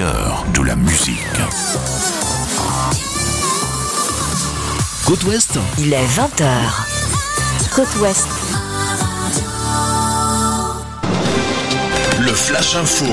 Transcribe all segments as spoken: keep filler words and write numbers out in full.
meilleur de la musique. Côte Ouest. Il est vingt heures. Côte Ouest. Le Flash Info.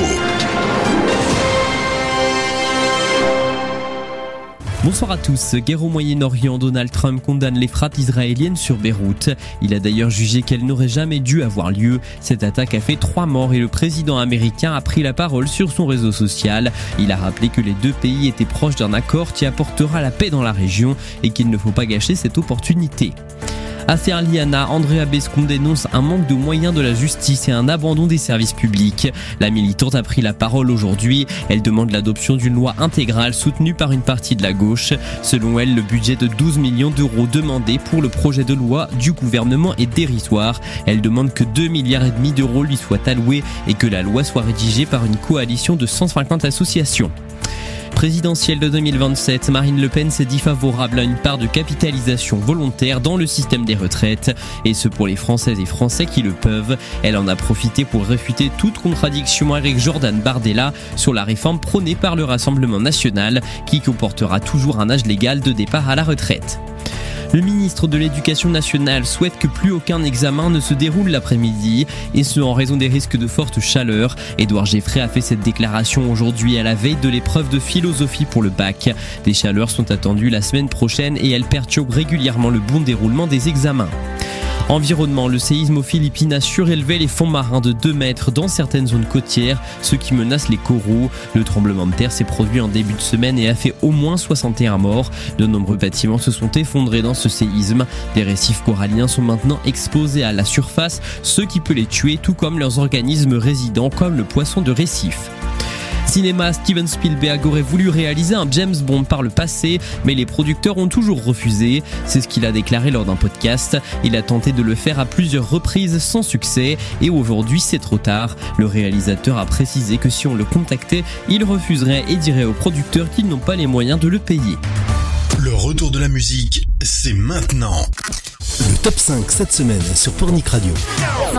Bonsoir à tous. Guerre au Moyen-Orient, Donald Trump condamne les frappes israéliennes sur Beyrouth. Il a d'ailleurs jugé qu'elles n'auraient jamais dû avoir lieu. Cette attaque a fait trois morts et le président américain a pris la parole sur son réseau social. Il a rappelé que les deux pays étaient proches d'un accord qui apportera la paix dans la région et qu'il ne faut pas gâcher cette opportunité. Affaire Liana, Andrea Bescon dénonce un manque de moyens de la justice et un abandon des services publics. La militante a pris la parole aujourd'hui. Elle demande l'adoption d'une loi intégrale soutenue par une partie de la gauche. Selon elle, le budget de douze millions d'euros demandé pour le projet de loi du gouvernement est dérisoire. Elle demande que deux milliards et demi d'euros lui soient alloués et que la loi soit rédigée par une coalition de cent cinquante associations. Présidentielle de deux mille vingt-sept, Marine Le Pen s'est dit favorable à une part de capitalisation volontaire dans le système des retraites, et ce pour les Françaises et Français qui le peuvent. Elle en a profité pour réfuter toute contradiction avec Jordan Bardella sur la réforme prônée par le Rassemblement national, qui comportera toujours un âge légal de départ à la retraite. Le ministre de l'Éducation nationale souhaite que plus aucun examen ne se déroule l'après-midi, et ce en raison des risques de forte chaleur. Édouard Geffray a fait cette déclaration aujourd'hui à la veille de l'épreuve de philosophie pour le bac. Des chaleurs sont attendues la semaine prochaine et elles perturbent régulièrement le bon déroulement des examens. Environnement, le séisme aux Philippines a surélevé les fonds marins de deux mètres dans certaines zones côtières, ce qui menace les coraux. Le tremblement de terre s'est produit en début de semaine et a fait au moins soixante et un morts. De nombreux bâtiments se sont effondrés dans ce séisme. Des récifs coralliens sont maintenant exposés à la surface, ce qui peut les tuer, tout comme leurs organismes résidents comme le poisson de récif. Cinéma, Steven Spielberg aurait voulu réaliser un James Bond par le passé, mais les producteurs ont toujours refusé. C'est ce qu'il a déclaré lors d'un podcast. Il a tenté de le faire à plusieurs reprises sans succès, et aujourd'hui c'est trop tard. Le réalisateur a précisé que si on le contactait, il refuserait et dirait aux producteurs qu'ils n'ont pas les moyens de le payer. Le retour de la musique, c'est maintenant. Le top cinq cette semaine sur Pornic Radio.